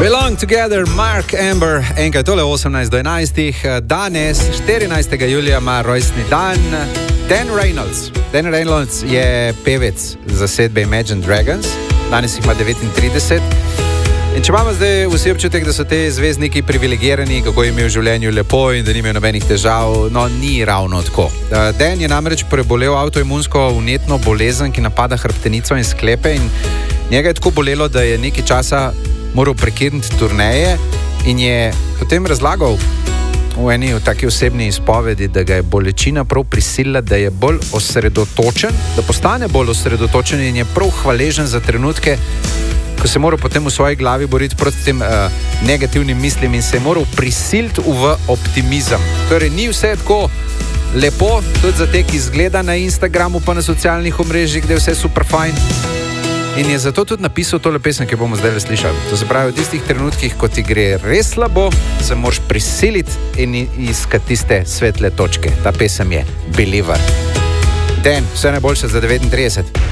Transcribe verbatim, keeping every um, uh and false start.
Belong Together, Mark Amber, enkrat tole osemnajst do enajstih, danes, štirinajstega julija, ima rojstni dan Dan Reynolds. Dan Reynolds je pevec zasedbe Imagine Dragons, danes jih ima devetintrideset. In če imamo zdaj vsi občutek, da so te zvezdniki privilegirani, kako jim je v življenju lepo in da nimajo nobenih težav, no, ni ravno tako. Dan je namreč prebolel avtoimunsko vnetno bolezen, ki napada hrbtenico in sklepe, in njega je tako bolelo, da je nekaj časa moral prekiniti turneje in je potem razlagal v eni v taki osebni izpovedi, da ga je bolečina prav prisilila, da je bolj osredotočen, da postane bolj osredotočen in je prav hvaležen za trenutke, ko se je moral potem v svoji glavi boriti proti tem uh, negativnim mislim in se je moral prisiliti v optimizem. Torej, ni vse tako lepo, tudi za te, ki izgleda na Instagramu pa na socialnih omrežjih, kde je vse super fajn. In je zato tudi napisal tole pesem, ki bomo zdaj slišali. To se pravi, v tistih trenutkih, ko ti gre res slabo, se moraš prisiliti in iskati tiste svetle točke. Ta pesem je Believer. Dan, vse najboljše za devetintrideset.